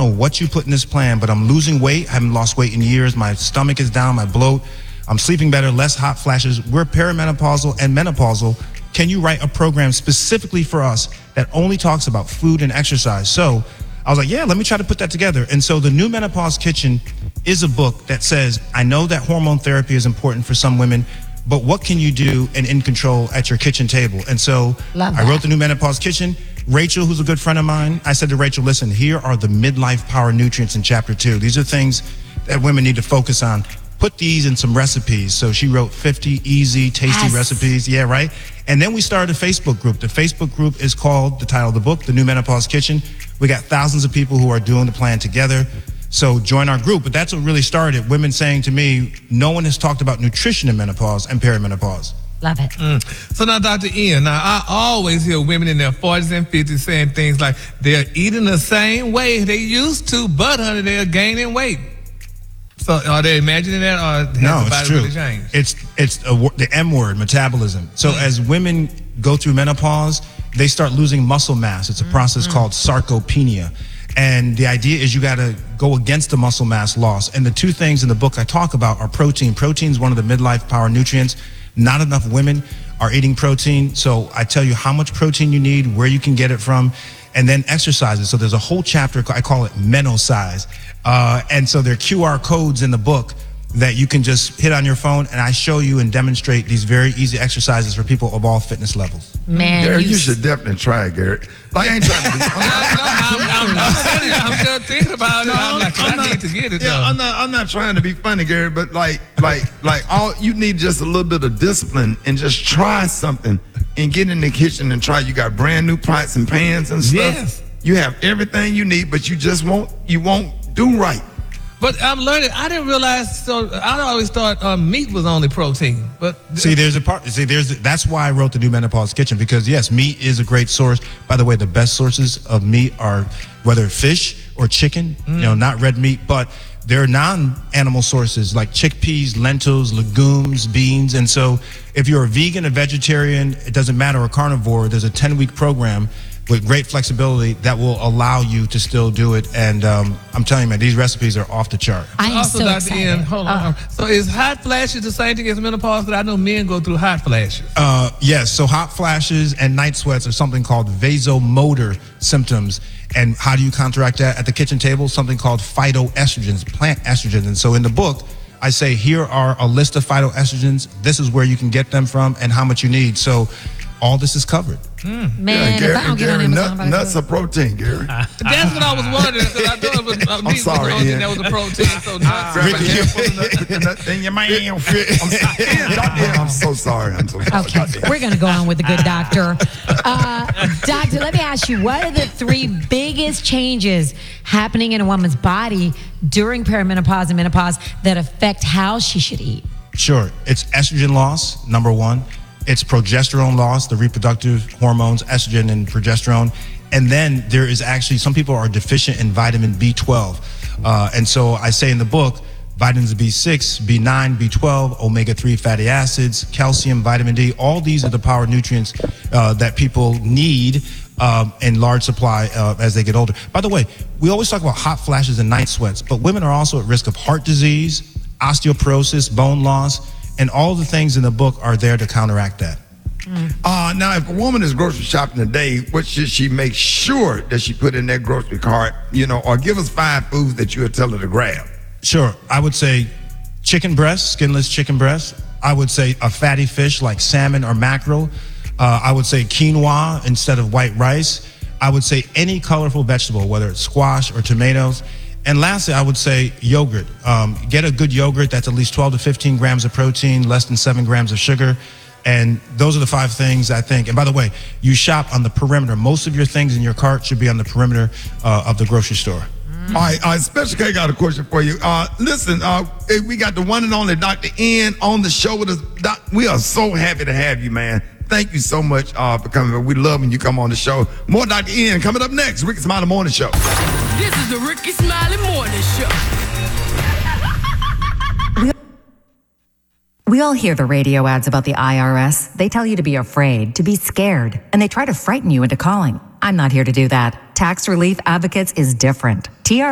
know what you put in this plan, but I'm losing weight. I haven't lost weight in years. My stomach is down, my bloat. I'm sleeping better, less hot flashes. We're perimenopausal and menopausal. Can you write a program specifically for us that only talks about food and exercise? So I was like, yeah, let me try to put that together. And so the New Menopause Kitchen is a book that says, I know that hormone therapy is important for some women, but what can you do and in control at your kitchen table? And so I wrote the New Menopause Kitchen. Rachel, who's a good friend of mine, I said to Rachel, listen, here are the midlife power nutrients in chapter 2. These are things that women need to focus on. Put these in some recipes. So she wrote 50 easy, tasty recipes. Yeah, right? And then we started a Facebook group. The Facebook group is called, the title of the book, The New Menopause Kitchen. We got thousands of people who are doing the plan together. So join our group. But that's what really started. Women saying to me, no one has talked about nutrition in menopause and perimenopause. Love it. So now, Dr. Ian, now I always hear women in their 40s and 50s saying things like they're eating the same way they used to, but honey, they're gaining weight. So are they imagining that, or has no, the body it's true. really changed? It's the M word, metabolism. So as women go through menopause, they start losing muscle mass. It's a process called sarcopenia. And the idea is you got to go against the muscle mass loss. And the two things in the book I talk about are protein. Protein is one of the midlife power nutrients. Not enough women are eating protein. So I tell you how much protein you need, where you can get it from, and then exercises. So there's a whole chapter, I call it Menosize. And so there are QR codes in the book that you can just hit on your phone, and I show you and demonstrate these very easy exercises for people of all fitness levels. Man, Garrett, you should definitely try it, Garrett. Like, I ain't trying to be I'm still thinking about it. I'm like, I need to get it done. I'm not trying to be funny, Garrett, but like all you need just a little bit of discipline and just try something and get in the kitchen and try. You got brand new pots and pans and stuff. Yes. You have everything you need, but you won't do right. But I'm learning. I didn't realize. So I always thought meat was only protein. But that's why I wrote the New Menopause Kitchen, because yes, meat is a great source. By the way, the best sources of meat are whether fish or chicken. Not red meat, but there are non-animal sources like chickpeas, lentils, legumes, beans. And so if you're a vegan, a vegetarian, it doesn't matter, a carnivore, there's a 10-week program with great flexibility that will allow you to still do it. And I'm telling you, man, these recipes are off the chart. I am also, so Dr. excited. Ian, hold on. So is hot flashes the same thing as menopause? Because I know men go through hot flashes. Yes, so hot flashes and night sweats are something called vasomotor symptoms. And how do you counteract that? At the kitchen table, something called phytoestrogens, plant estrogens. And so in the book, I say, here are a list of phytoestrogens. This is where you can get them from and how much you need. So all this is covered. Man, if I don't get on Amazon, nuts are protein, Gary. That's what I was wondering. Because I thought it was I'm sorry, the only thing Ian. that was a protein. So nuts. Put the nut in your mouth. I'm so sorry. I'm so sorry. Okay, we're going to go on with the good doctor. Doctor, let me ask you, what are the 3 biggest changes happening in a woman's body during perimenopause and menopause that affect how she should eat? Sure, it's estrogen loss, number 1. It's progesterone loss, the reproductive hormones, estrogen and progesterone. And then there is actually, some people are deficient in vitamin B12. And so I say in the book, vitamins B6, B9, B12, omega-3 fatty acids, calcium, vitamin D, all these are the power nutrients that people need in large supply as they get older. By the way, we always talk about hot flashes and night sweats, but women are also at risk of heart disease, osteoporosis, bone loss, and all the things in the book are there to counteract that. Now, if a woman is grocery shopping today, what should she make sure that she put in that grocery cart, or give us 5 foods that you would tell her to grab? Sure, I would say chicken breast, skinless chicken breast. I would say a fatty fish like salmon or mackerel. I would say quinoa instead of white rice. I would say any colorful vegetable, whether it's squash or tomatoes. And lastly, I would say yogurt. Get a good yogurt that's at least 12 to 15 grams of protein, less than 7 grams of sugar. And those are the 5 things I think. And by the way, you shop on the perimeter. Most of your things in your cart should be on the perimeter of the grocery store. All right, Special K got a question for you. Listen, we got the one and only Dr. Ian on the show with us. Doc, we are so happy to have you, man. Thank you so much for coming. We love when you come on the show. More Dr. Ian coming up next. Ricky Smiley Morning Show. This is the Ricky Smiley Morning Show. We all hear the radio ads about the IRS. They tell you to be afraid, to be scared, and they try to frighten you into calling. I'm not here to do that. Tax Relief Advocates is different.